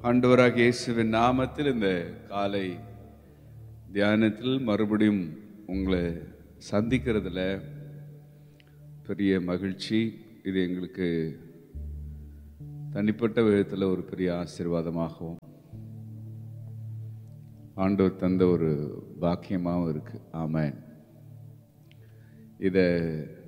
ஆண்டவராகிய இயேசுவின் நாமத்தில் இந்த காலை தியானத்தில் மறுபடியும் உங்களை சந்திக்கிறதுல பெரிய மகிழ்ச்சி. இது எங்களுக்கு தனிப்பட்ட விதத்தில் ஒரு பெரிய ஆசீர்வாதமாகவும் ஆண்டவர் தந்த ஒரு பாக்கியமாகவும் இருக்கு. ஆமென். இதை